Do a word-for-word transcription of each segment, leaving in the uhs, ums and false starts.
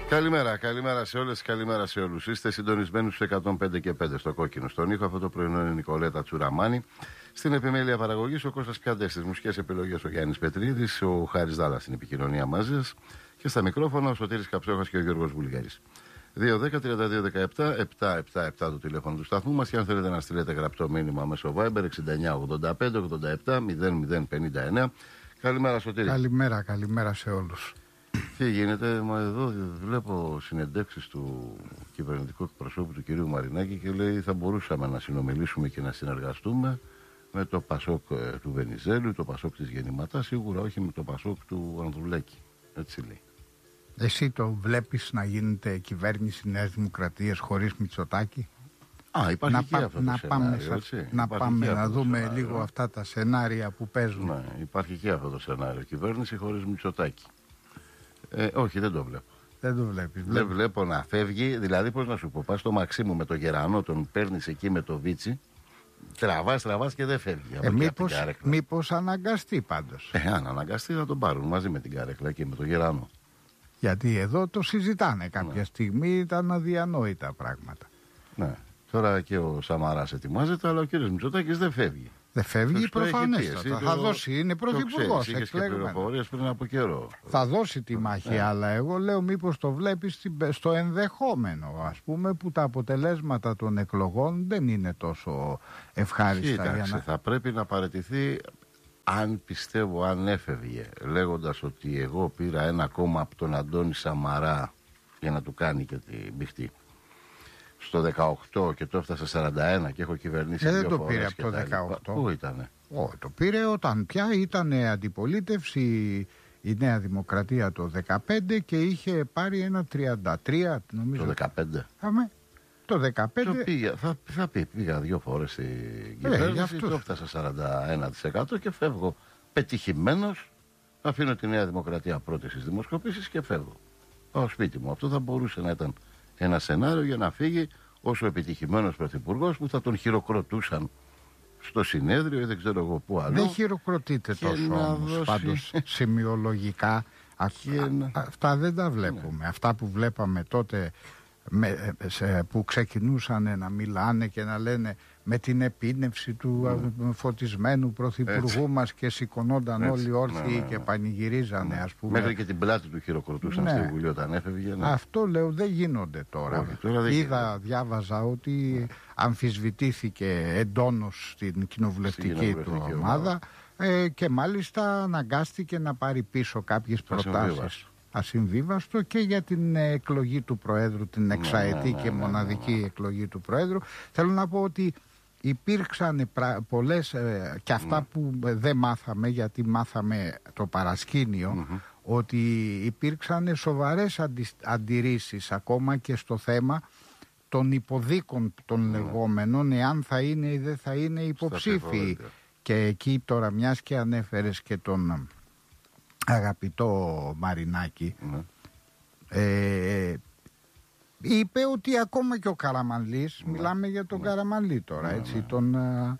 Καλημέρα, καλημέρα σε όλες, καλημέρα σε όλους. Είστε συντονισμένοι στους εκατόν πέντε και πέντε στο κόκκινο. Στον ήχο αυτό το πρωινό είναι η Νικολέτα Τσουραμάνη. Στην επιμέλεια παραγωγής ο Κώστας Πιάντες, στις μουσικές επιλογές ο Γιάννης Πετρίδης, ο Χάρης Δάλλας στην επικοινωνία μαζί σας και στα μικρόφωνα ο Σωτήρης Καψόχας και ο Γιώργος Βουλγαρής. δύο δέκα τριάντα δύο δεκαεπτά επτακόσια εβδομήντα επτά το τηλέφωνο του σταθμού μας και αν θέλετε να στείλετε γραπτό μήνυμα μέσω Viber εξήντα εννιά ογδόντα πέντε ογδόντα επτά μηδέν μηδέν πενήντα εννέα. Καλημέρα Σωτήρη. Καλημέρα, καλημέρα σε όλους. Τι γίνεται, μα εδώ βλέπω συνεντεύξεις του κυβερνητικού εκπροσώπου του κυρίου Μαρινάκη και λέει θα μπορούσαμε να συνομιλήσουμε και να συνεργαστούμε με το Πασόκ του Βενιζέλου, το Πασόκ της Γεννηματάς, σίγουρα όχι με το Πασόκ του Ανδρουλάκη. Έτσι λέει. Εσύ το βλέπεις να γίνεται κυβέρνηση Νέας Δημοκρατίας χωρίς Μητσοτάκη? Α, υπάρχει να και πά, αυτό να το πάμε, σενάριο, έτσι. να πάμε να δούμε σενάριο. λίγο αυτά τα σενάρια που παίζουν. Ναι, υπάρχει και αυτό το σενάριο. Κυβέρνηση χωρίς Μητσοτάκη. Ε, όχι, δεν το βλέπω. Δεν το βλέπεις. Δεν βλέπω να φεύγει. Δηλαδή, πώς να σου πω, πας στο Μαξίμου με το Γερανό, τον παίρνεις εκεί με το Βίτσι, τραβάς, τραβάς και δεν φεύγει. Ε, μήπως, μήπως αναγκαστεί πάντως. Ε, αν αναγκαστεί θα τον πάρουν μαζί με την καρέκλα και με το Γερανό. Γιατί εδώ το συζητάνε κάποια ναι. στιγμή, ήταν αδιανόητα πράγματα. Ναι. Τώρα και ο Σαμαράς ετοιμάζεται, αλλά ο κύριος Μητσοτάκης δεν φεύγει. Δεν φεύγει προφανέστατα. Θα το... δώσει, είναι πρωθυπουργός. Είχες και πληροφορίες πριν από καιρό. Θα δώσει τη μάχη, ναι. Αλλά εγώ λέω μήπως το βλέπεις στο ενδεχόμενο, ας πούμε, που τα αποτελέσματα των εκλογών δεν είναι τόσο ευχάριστα. Κοίταξε, για να... θα πρέπει να παραιτηθεί, αν πιστεύω, αν έφευγε, λέγοντας ότι εγώ πήρα ένα κόμμα από τον Αντώνη Σαμαρά για να του κάνει και την μπιχτή. Στο δεκαοκτώ και το έφτασε σαράντα ένα και έχω κυβερνήσει ε, δύο δεν το φορές πήρε από το δεκαοκτώ. Πού ήτανε? Ω, το πήρε όταν πια ήταν αντιπολίτευση η Νέα Δημοκρατία το δεκαπέντε και είχε πάρει ένα τριάντα τρία νομίζω. Το δεκαπέντε. Άμε, το δεκαπέντε. Το πήγα, θα, θα πει, πήγα δύο φορές στην κυβέρνηση, το έφτασα σαράντα ένα τοις εκατό και φεύγω πετυχημένος. Αφήνω τη Νέα Δημοκρατία πρώτη στις δημοσκοπήσεις και φεύγω. Πάω σπίτι μου. Αυτό θα μπορούσε να ήταν ένα σενάριο για να φύγει όσο επιτυχημένος πρωθυπουργός που θα τον χειροκροτούσαν στο συνέδριο ή δεν ξέρω εγώ πού άλλο. Δεν χειροκροτείται τόσο όμως, δώσει... πάντως σημειολογικά α, να... α, αυτά δεν τα βλέπουμε. Ναι. Αυτά που βλέπαμε τότε με, σε, που ξεκινούσαν να μιλάνε και να λένε με την επίνευση του ναι. φωτισμένου πρωθυπουργού Έτσι. μας και σηκωνόταν Έτσι. όλοι όρθιοι ναι, ναι, ναι. και πανηγυρίζανε ναι. ας πούμε. Μέχρι και την πλάτη του χειροκροτούσαν ναι. στη Βουλή όταν έφευγε. Ναι. Αυτό λέω δεν γίνονται τώρα. Όχι, τώρα δεν Είδα, γίνεται. διάβαζα ότι ναι. αμφισβητήθηκε εντόνως στην κοινοβουλευτική, στην κοινοβουλευτική του ομάδα ε, και μάλιστα αναγκάστηκε να πάρει πίσω κάποιες προτάσεις. Ασυμβίβαστο και για την εκλογή του Προέδρου, την εξαετή ναι, ναι, ναι, και μοναδική ναι, ναι, ναι. εκλογή του Προέδρου. Θέλω να πω ότι υπήρξαν πολλές ε, και αυτά ναι. που δεν μάθαμε, γιατί μάθαμε το παρασκήνιο, mm-hmm. ότι υπήρξαν σοβαρές αντι, αντιρρήσεις ακόμα και στο θέμα των υποδίκων των mm. λεγόμενων, εάν θα είναι ή δεν θα είναι υποψήφιοι. Και εκεί τώρα μιας και ανέφερες και τον αγαπητό Μαρινάκη mm. ε, είπε ότι ακόμα και ο Καραμανλής, mm. μιλάμε για τον mm. Καραμανλή τώρα, mm. έτσι, τον,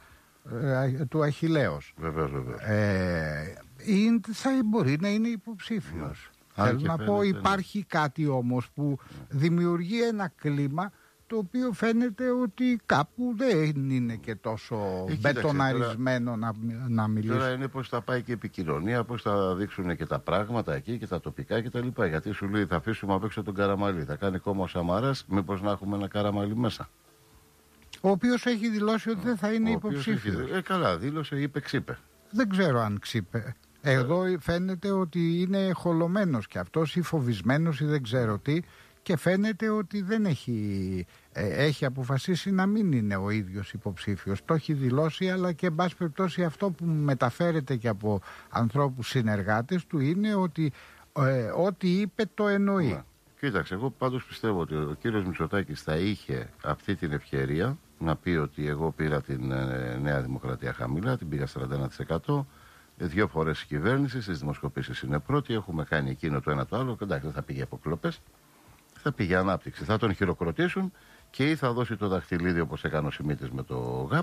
ε, του Αχιλλέως. Βεβαίως, βεβαίως. Ε, θα μπορεί να είναι υποψήφιος. Mm. Θέλω να πω, υπάρχει κάτι όμως που mm. δημιουργεί ένα κλίμα το οποίο φαίνεται ότι κάπου δεν είναι και τόσο ε, μπετοναρισμένο τώρα, να, να μιλήσει. Τώρα είναι πώς θα πάει και η επικοινωνία, πώς θα δείξουν και τα πράγματα εκεί και τα τοπικά κτλ. Γιατί σου λέει θα αφήσουμε απ' έξω τον Καραμανλή, θα κάνει κόμμα ο Σαμαράς, μήπως να έχουμε ένα Καραμανλή μέσα. Ο οποίος έχει δηλώσει ότι δεν θα είναι υποψήφιος. Ε, καλά, δήλωσε, είπε, ξύπε. Δεν ξέρω αν ξύπε. Εδώ φαίνεται ότι είναι χολωμένος κι αυτός ή φοβισμένος ή δεν ξέρω τι. Και φαίνεται ότι δεν έχει, ε, έχει αποφασίσει να μην είναι ο ίδιος υποψήφιος. Το έχει δηλώσει, αλλά και εν πάση περιπτώσει αυτό που μεταφέρεται και από ανθρώπους συνεργάτες του είναι ότι ε, ό,τι είπε το εννοεί. Ναι. Κοίταξε, εγώ πάντως πιστεύω ότι ο κύριος Μητσοτάκης θα είχε αυτή την ευκαιρία να πει ότι εγώ πήρα την ε, Νέα Δημοκρατία χαμηλά, την πήγα σαράντα ένα τοις εκατό, δύο φορές η κυβέρνηση, στις δημοσκοπήσεις είναι πρώτη, έχουμε κάνει εκείνο το ένα το άλλο, εντάξει δεν θα πήγε αποκλοπές. Θα πήγε ανάπτυξη. Θα τον χειροκροτήσουν και ή θα δώσει το δαχτυλίδι όπως έκανε ο Σιμίτης με το ΓΑΠ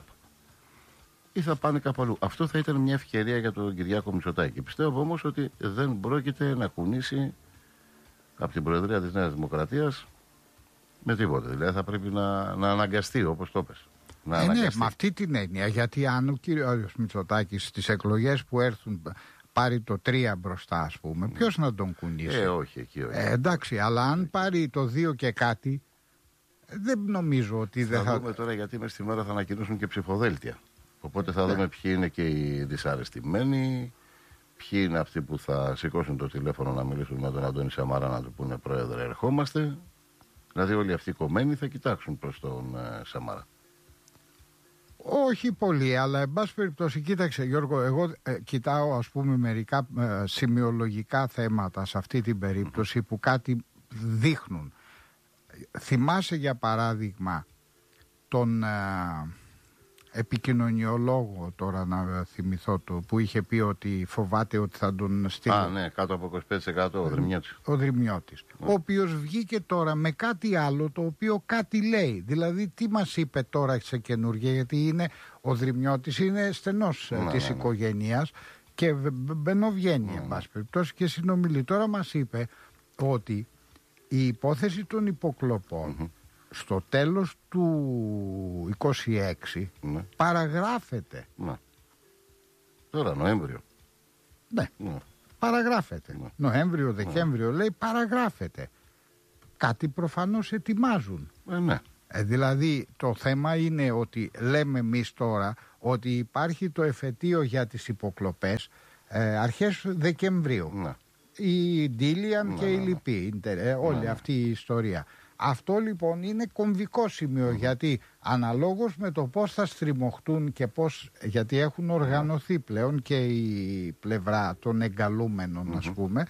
ή θα πάνε κάπου αλλού. Αυτό θα ήταν μια ευκαιρία για τον Κυριάκο Μητσοτάκη. Πιστεύω όμως ότι δεν πρόκειται να κουνήσει από την Προεδρία της Νέας Δημοκρατίας με τίποτε. Δηλαδή θα πρέπει να, να αναγκαστεί, όπως το πες. Να ε, ναι, με αυτή την έννοια. Γιατί αν ο κύριος Μητσοτάκης στις εκλογές που έρθουν πάρει το τρία μπροστά, ας πούμε, ποιος να τον κουνήσει? Ε, όχι, εκεί όχι. Ε, εντάξει, αλλά αν πάρει το δύο και κάτι, δεν νομίζω ότι θα δεν θα... Θα δούμε τώρα, γιατί μες στη μέρα θα ανακοινώσουν και ψηφοδέλτια. Οπότε θα δούμε ποιοι είναι και οι δυσαρεστημένοι, ποιοι είναι αυτοί που θα σηκώσουν το τηλέφωνο να μιλήσουν με τον Αντώνη Σαμαρά, να του πούνε Πρόεδρε, ερχόμαστε. Δηλαδή όλοι αυτοί οι κομμένοι θα κοιτάξουν προς τον ε, Σαμαρά. Όχι πολύ, αλλά εν πάση περιπτώσει, κοίταξε Γιώργο, εγώ ε, κοιτάω ας πούμε μερικά ε, σημειολογικά θέματα σε αυτή την περίπτωση που κάτι δείχνουν. Θυμάσαι για παράδειγμα τον ε, επικοινωνιολόγο, τώρα να θυμηθώ το, που είχε πει ότι φοβάται ότι θα τον στείλει. Α, ναι, κάτω από είκοσι πέντε τοις εκατό ο Δρυμιώτης. Ο Δρυμιώτης, ναι. Ο οποίος βγήκε τώρα με κάτι άλλο το οποίο κάτι λέει. Δηλαδή τι μας είπε τώρα σε καινούργια, γιατί είναι, ο Δρυμιώτης είναι στενός ναι, της ναι, ναι. οικογένειας και μπαινοβγαίνει ναι, εν πάση περιπτώσει και συνομιλεί. Τώρα μας είπε ότι η υπόθεση των υποκλοπών mm-hmm. στο τέλος του είκοσι έξι ναι. παραγράφεται. Ναι. Τώρα Νοέμβριο. Ναι, ναι. παραγράφεται. Ναι. Νοέμβριο, Δεκέμβριο ναι. λέει παραγράφεται. Κάτι προφανώς ετοιμάζουν. Ε, ναι. ε, δηλαδή το θέμα είναι ότι λέμε εμείς τώρα ότι υπάρχει το εφετείο για τις υποκλοπές ε, αρχές Δεκεμβρίου. Ναι. Η Ντίλιαν ναι, και η Λυπή, ε, όλη ναι. αυτή η ιστορία. Αυτό λοιπόν είναι κομβικό σημείο mm. γιατί αναλόγως με το πώς θα στριμωχτούν και πώς, γιατί έχουν οργανωθεί πλέον και η πλευρά των εγκαλούμενων mm-hmm. ας πούμε,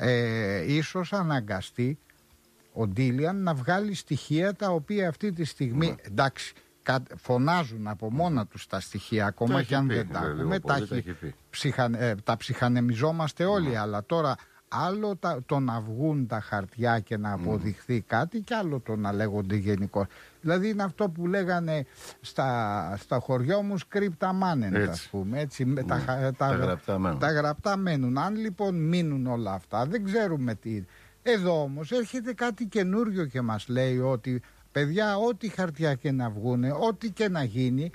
ε, ίσως αναγκαστεί ο Ντίλιαν να βγάλει στοιχεία τα οποία αυτή τη στιγμή, mm. εντάξει, φωνάζουν από μόνα τους τα στοιχεία ακόμα και αν πει, δεν τα έχουμε, τα, ψυχα, ε, τα ψυχανεμιζόμαστε όλοι, mm. αλλά τώρα άλλο τα, το να βγουν τα χαρτιά και να αποδειχθεί mm. κάτι και άλλο το να λέγονται γενικώς. Δηλαδή είναι αυτό που λέγανε στα, στα χωριό μου σκρίπτα μάνεν, ας πούμε. Έτσι, mm. τα, τα, τα, γραπτά μένουν. τα γραπτά μένουν. Αν λοιπόν μείνουν όλα αυτά, δεν ξέρουμε τι. Εδώ όμως έρχεται κάτι καινούριο και μας λέει ότι παιδιά, ό,τι χαρτιά και να βγούνε, ό,τι και να γίνει,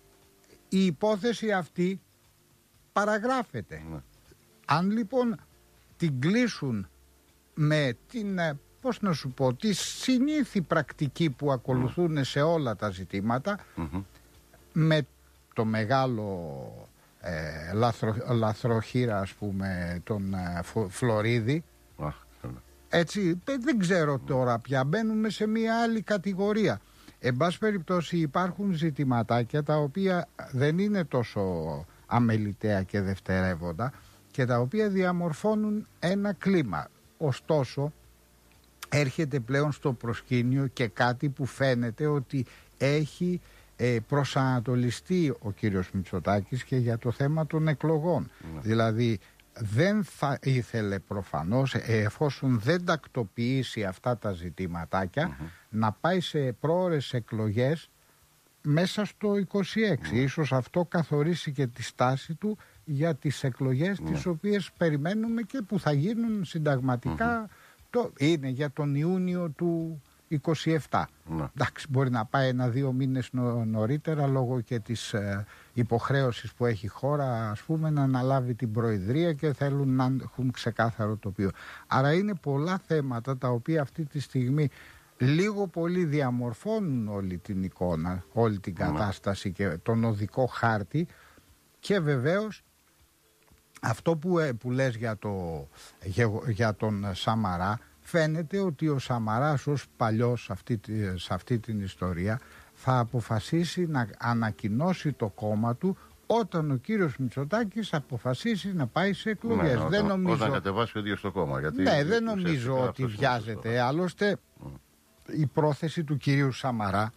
η υπόθεση αυτή παραγράφεται. Mm. Αν λοιπόν την κλείσουν με την, πώς να σου πω, τη συνήθη πρακτική που ακολουθούν mm. σε όλα τα ζητήματα, mm-hmm. με το μεγάλο ε, λαθρο, λαθροχείρα, ας πούμε, τον ε, Φλωρίδη, ah, έτσι, δεν ξέρω τώρα πια, μπαίνουμε σε μια άλλη κατηγορία. Εν πάση περιπτώσει υπάρχουν ζητηματάκια τα οποία δεν είναι τόσο αμεληταία και δευτερεύοντα και τα οποία διαμορφώνουν ένα κλίμα. Ωστόσο, έρχεται πλέον στο προσκήνιο και κάτι που φαίνεται ότι έχει ε, προσανατολιστεί ο κύριος Μητσοτάκης και για το θέμα των εκλογών. Ναι. Δηλαδή, δεν θα ήθελε προφανώς, εφόσον δεν τακτοποιήσει αυτά τα ζητηματάκια, mm-hmm. να πάει σε πρόωρες εκλογές μέσα στο είκοσι έξι. Mm. Ίσως αυτό καθορίσει και τη στάση του για τις εκλογές mm. τις οποίες περιμένουμε και που θα γίνουν συνταγματικά. Mm-hmm. Το, είναι για τον Ιούνιο του είκοσι επτά. Mm. Εντάξει, μπορεί να πάει ένα-δύο μήνες νο, νωρίτερα λόγω και της ε, υποχρέωσης που έχει η χώρα, ας πούμε, να αναλάβει την προεδρία και θέλουν να έχουν ξεκάθαρο τοπίο. Άρα είναι πολλά θέματα τα οποία αυτή τη στιγμή λίγο πολύ διαμορφώνουν όλη την εικόνα, όλη την κατάσταση mm. και τον οδικό χάρτη και βεβαίως αυτό που, που λες για, το, για, για τον Σαμαρά, φαίνεται ότι ο Σαμαράς ως παλιός σε αυτή, σε αυτή την ιστορία θα αποφασίσει να ανακοινώσει το κόμμα του όταν ο κύριος Μητσοτάκης αποφασίσει να πάει σε εκλογές. Ναι, δεν όταν, νομίζω... όταν κατεβάσει ο ίδιος στο κόμμα. Γιατί ναι, δεν νομίζω ότι βιάζεται. Άλλωστε mm. η πρόθεση του κυρίου Σαμαρά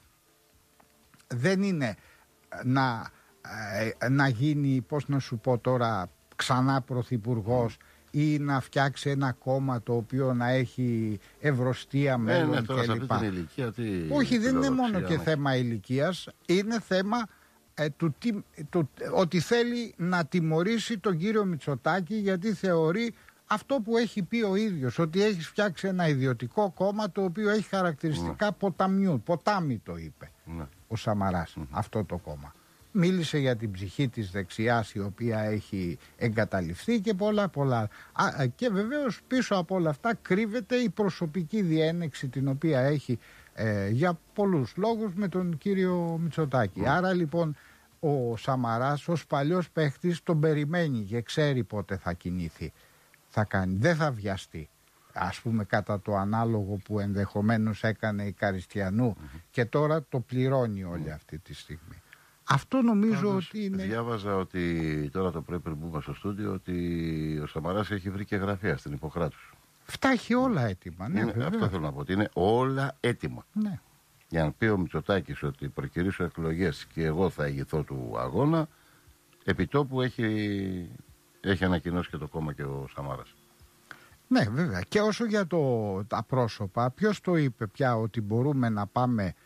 δεν είναι να, ε, να γίνει, πώς να σου πω τώρα, ξανά πρωθυπουργός mm. ή να φτιάξει ένα κόμμα το οποίο να έχει ευρωστία μέλλον ναι, ναι, τώρα κλπ. Σε αυτή την ηλικία, τι όχι, δεν είναι μόνο και ναι. θέμα ηλικίας, είναι θέμα ε, του, του, του, ότι θέλει να τιμωρήσει τον κύριο Μητσοτάκη γιατί θεωρεί αυτό που έχει πει ο ίδιος, ότι έχεις φτιάξει ένα ιδιωτικό κόμμα το οποίο έχει χαρακτηριστικά mm. ποταμιού, ποτάμι το είπε mm. ο Σαμαράς, mm. αυτό το κόμμα. Μίλησε για την ψυχή της δεξιάς η οποία έχει εγκαταλειφθεί και πολλά πολλά. Α, και βεβαίως πίσω από όλα αυτά κρύβεται η προσωπική διένεξη την οποία έχει ε, για πολλούς λόγους με τον κύριο Μητσοτάκη. Mm. Άρα λοιπόν ο Σαμαράς ως παλιός παίχτης τον περιμένει και ξέρει πότε θα κινηθεί. Θα κάνει, δεν θα βιαστεί. Ας πούμε κατά το ανάλογο που ενδεχομένως έκανε η Καριστιανού mm-hmm. και τώρα το πληρώνει όλη mm. αυτή τη στιγμή. Αυτό νομίζω Πάντως, ότι είναι... Διάβαζα ότι τώρα το πρωί πριν μπούμε στο στούντιο ότι ο Σαμαράς έχει βρει και γραφεία στην Ιπποκράτους. Αυτά έχει όλα έτοιμα. Ναι, είναι, αυτό θέλω να πω, ότι είναι όλα έτοιμα. Ναι. Για να πει ο Μητσοτάκης ότι προκυρήσω εκλογές και εγώ θα ηγηθώ του αγώνα, επιτόπου έχει, έχει ανακοινώσει και το κόμμα και ο Σαμάρας. Ναι, βέβαια. Και όσο για το, τα πρόσωπα, ποιος το είπε πια ότι μπορούμε να πάμε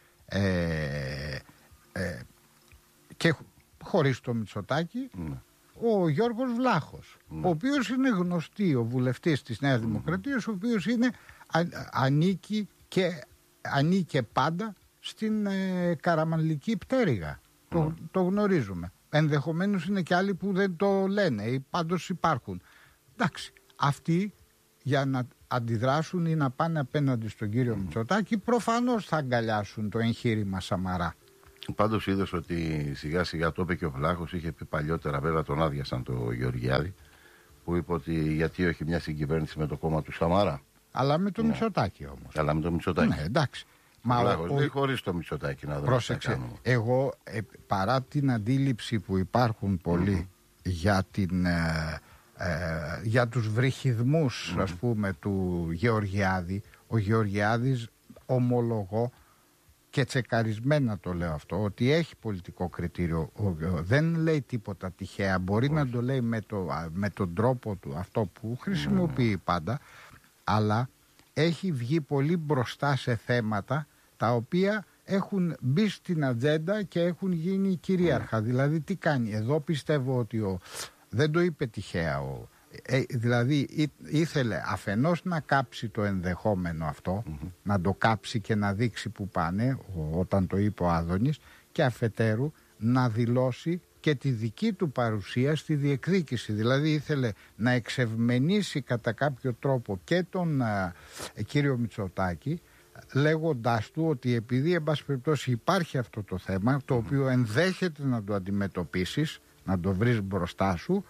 ε, ε, και χωρίς το Μητσοτάκη, ναι. ο Γιώργος Βλάχος, ναι. ο οποίος είναι γνωστή, ο βουλευτής της Νέας Δημοκρατίας, mm-hmm. ο οποίος είναι, α, ανήκει και ανήκε πάντα στην ε, καραμανλική πτέρυγα. Mm. Το, το γνωρίζουμε. Ενδεχομένως είναι και άλλοι που δεν το λένε, πάντως υπάρχουν. Εντάξει, αυτοί για να αντιδράσουν ή να πάνε απέναντι στον κύριο mm. Μητσοτάκη προφανώς θα αγκαλιάσουν το εγχείρημα Σαμαρά. Πάντως είδες ότι σιγά σιγά το είπε και ο Βλάχος, είχε πει παλιότερα, βέβαια τον άδειασαν το Γεωργιάδη, που είπε ότι γιατί όχι μια συγκυβέρνηση με το κόμμα του Σαμαρά. Αλλά με το ναι. Μητσοτάκη όμως. Αλλά με το Μητσοτάκη. Ναι, εντάξει. Ο Βλάχος λέει χωρίς το Μητσοτάκη να δούμε. Πρόσεξε, εγώ ε, παρά την αντίληψη που υπάρχουν πολλοί mm-hmm. για, την, ε, ε, για τους βρυχιδμούς mm-hmm. ας πούμε του Γεωργιάδη, ο Γεωργιάδης ομολογώ και τσεκαρισμένα το λέω αυτό, ότι έχει πολιτικό κριτήριο. Δεν λέει τίποτα τυχαία. Μπορεί Όχι. να το λέει με, το, με τον τρόπο του, αυτό που χρησιμοποιεί mm. πάντα, αλλά έχει βγει πολύ μπροστά σε θέματα τα οποία έχουν μπει στην ατζέντα και έχουν γίνει κυρίαρχα. Mm. Δηλαδή τι κάνει. Εδώ πιστεύω ότι ο, δεν το είπε τυχαία ο, Ε, δηλαδή ή, ήθελε αφενός να κάψει το ενδεχόμενο αυτό, mm-hmm. να το κάψει και να δείξει που πάνε ο, όταν το είπε ο Άδωνης, και αφετέρου να δηλώσει και τη δική του παρουσία στη διεκδίκηση. Δηλαδή ήθελε να εξευμενήσει κατά κάποιο τρόπο και τον α, κύριο Μητσοτάκη, λέγοντάς του ότι επειδή εν πάση περιπτώσει υπάρχει αυτό το θέμα, το οποίο ενδέχεται να το αντιμετωπίσεις, να το βρεις μπροστά σου,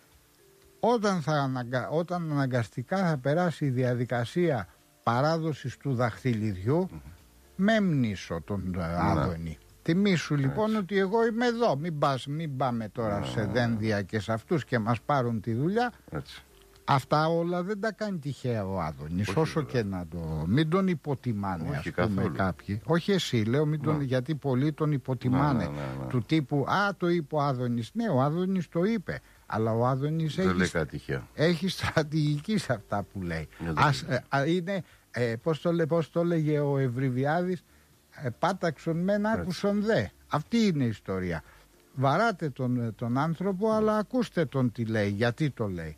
Όταν, θα αναγκα... όταν αναγκαστικά θα περάσει η διαδικασία παράδοσης του δαχτυλιδιού, mm-hmm. μέμνησο τον mm-hmm. Άδωνη. Τιμήσου λοιπόν Έτσι. ότι εγώ είμαι εδώ. Μην, πας, μην πάμε τώρα mm-hmm. σε δένδια και σε αυτούς και μας πάρουν τη δουλειά. Έτσι. Αυτά όλα δεν τα κάνει τυχαία ο Άδωνης. Όχι, όσο βέβαια. και να το... Μην τον υποτιμάνε, Όχι, ας πούμε, καθόλου. κάποιοι. Όχι εσύ, λέω, μην τον... γιατί πολλοί τον υποτιμάνε. Ναι, ναι, ναι, ναι. Του τύπου, α, το είπε ο Άδωνης. Ναι, ο Άδωνης το είπε. Αλλά ο Άδωνης έχει, έχει στρατηγική σε αυτά που λέει. Ας, ε, είναι, ε, πώς, το, πώς το λέγε ο Ευρυβιάδης, ε, πάταξον μεν άκουσον δε. Αυτή είναι η ιστορία. Βαράτε τον, τον άνθρωπο, αλλά ακούστε τον τι λέει, γιατί το λέει.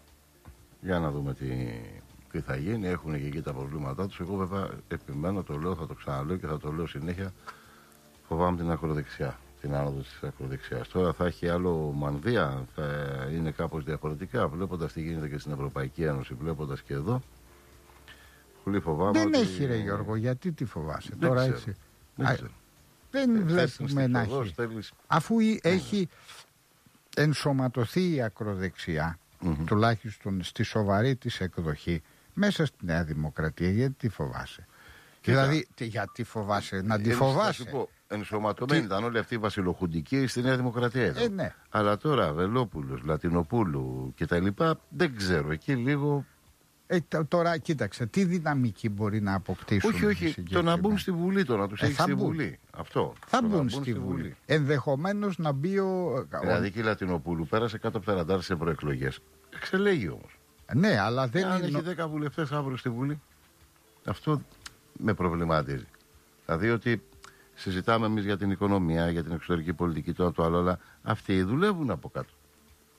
Για να δούμε τι, τι θα γίνει. Έχουν και εκεί τα προβλήματά τους. Εγώ βέβαια επιμένω, το λέω, θα το ξαναλέω και θα το λέω συνέχεια. Φοβάμαι την ακροδεξιά. Την άνοδο της ακροδεξιάς. Τώρα θα έχει άλλο μανδύα, θα είναι κάπως διαφορετικά, βλέποντας τι γίνεται και στην Ευρωπαϊκή Ένωση, βλέποντας και εδώ. Πολύ φοβάμαι. Δεν ότι... έχει, ρε Γιώργο, γιατί τι φοβάσαι. Δεν Τώρα ξέρω. έτσι. Δεν, Α, ξέρω. δεν ε, βλέπουμε να έχει. Οδός, θέλεις... Αφού έχει ενσωματωθεί η ακροδεξιά, mm-hmm. τουλάχιστον στη σοβαρή της εκδοχή, μέσα στη Νέα Δημοκρατία, γιατί τι φοβάσαι. Και δηλαδή, τι, γιατί φοβάσαι, να τη φοβάσαι. Ενσωματωμένοι ήταν όλοι αυτοί οι βασιλοχουντικοί στη Νέα Δημοκρατία. Ε, ναι. Αλλά τώρα Βελόπουλος, Λατινοπούλου κτλ. Δεν ξέρω. Εκεί λίγο. Ε, τώρα κοίταξε, τι δυναμική μπορεί να αποκτήσουν. Όχι, όχι. Το να μπουν στη Βουλή, το να τους ε, έχει στη μπουν. Βουλή. Αυτό. Θα μπουν, μπουν στη, στη Βουλή. Βουλή. Ενδεχομένως να μπει ο. Δηλαδή και η Λατινοπούλου πέρασε κάτω από τα ραντάρ σε ευρωεκλογές. Εξελέγει όμως. Ναι, αλλά δεν Αν είναι. έχει δέκα βουλευτές αύριο στη Βουλή, αυτό με προβληματίζει. Δηλαδή ότι. Συζητάμε εμείς για την οικονομία, για την εξωτερική πολιτική, το, το άλλο, αλλά αυτοί δουλεύουν από κάτω.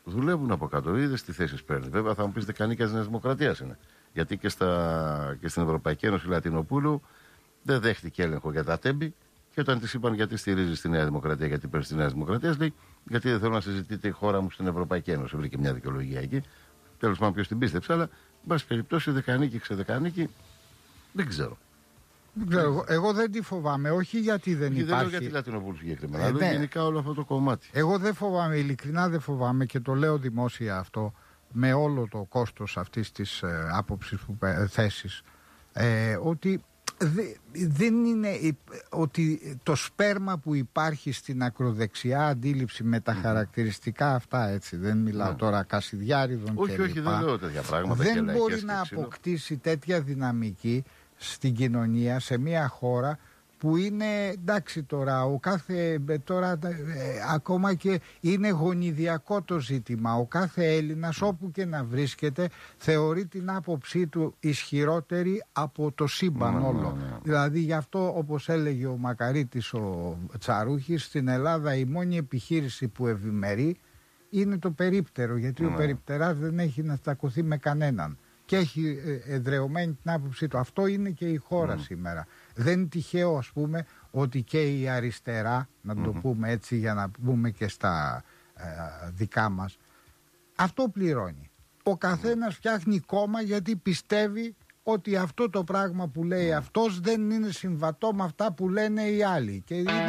δουλεύουν από κάτω. Είδες τι θέσεις παίρνει. Βέβαια θα μου πεις δεκανίκια της Νέας Δημοκρατίας είναι. Γιατί και, στα, και στην Ευρωπαϊκή Ένωση Λατινοπούλου δεν δέχτηκε έλεγχο για τα τέμπη. Και όταν της είπαν γιατί στηρίζει τη Νέα Δημοκρατία, γιατί παίρνει τη Νέα Δημοκρατία, λέει γιατί δεν θέλω να συζητείτε η χώρα μου στην Ευρωπαϊκή Ένωση. Βρήκε μια δικαιολογία εκεί. Τέλος πάντων, ποιος την πίστεψε, αλλά εν πάση περιπτώσει δεκανίκη ξεδεκανίκη δεν ξέρω. Δεν ξέρω, εγώ, εγώ δεν τη φοβάμαι, όχι γιατί δεν όχι, υπάρχει. Δεν λέω για τη Λατινοπούλου συγκεκριμένα, αλλά ναι. Γενικά όλο αυτό το κομμάτι. Εγώ δεν φοβάμαι, ειλικρινά δεν φοβάμαι και το λέω δημόσια αυτό, με όλο το κόστος αυτής της ε, άποψης που ε, θέσης, ε, ότι δε, δεν είναι ε, ότι το σπέρμα που υπάρχει στην ακροδεξιά αντίληψη με τα mm. χαρακτηριστικά αυτά, έτσι, δεν μιλάω mm. τώρα Κασιδιάριδων όχι, και όχι, λοιπά, δεν λέω τέτοια πράγματα. δεν μπορεί να αποκτήσει τέτοια δυναμική στην κοινωνία, σε μια χώρα που είναι, εντάξει τώρα, ο κάθε, τώρα ε, ακόμα και είναι γονιδιακό το ζήτημα. Ο κάθε Έλληνας όπου και να βρίσκεται θεωρεί την άποψή του ισχυρότερη από το σύμπαν mm, όλο. Mm, mm. Δηλαδή γι' αυτό, όπως έλεγε ο Μακαρίτης ο Τσαρούχης, στην Ελλάδα η μόνη επιχείρηση που ευημερεί είναι το περίπτερο, γιατί mm. ο περιπτεράς δεν έχει να στακωθεί με κανέναν και έχει εδρεωμένη την άποψή του. Αυτό είναι και η χώρα mm. σήμερα. Δεν είναι τυχαίο, ας πούμε, ότι και η αριστερά, να το mm-hmm. πούμε έτσι για να πούμε και στα ε, δικά μας, αυτό πληρώνει. Ο καθένας mm. φτιάχνει κόμμα γιατί πιστεύει ότι αυτό το πράγμα που λέει mm. αυτός δεν είναι συμβατό με αυτά που λένε οι άλλοι. Και είναι...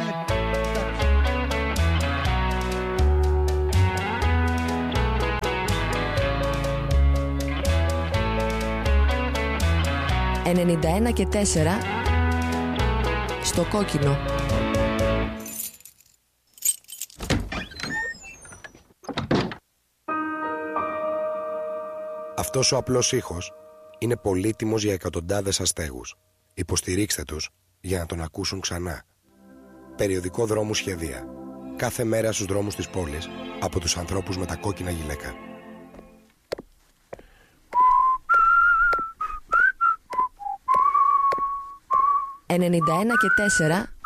ενενήντα ένα και τέσσερα στο κόκκινο. Αυτός ο απλός ήχος είναι πολύτιμος για εκατοντάδες αστέγους. Υποστηρίξτε τους για να τον ακούσουν ξανά. Περιοδικό Δρόμου Σχεδία. Κάθε μέρα στους δρόμους της πόλης από τους ανθρώπους με τα κόκκινα γυλαίκα. ενενήντα ένα και τέσσερα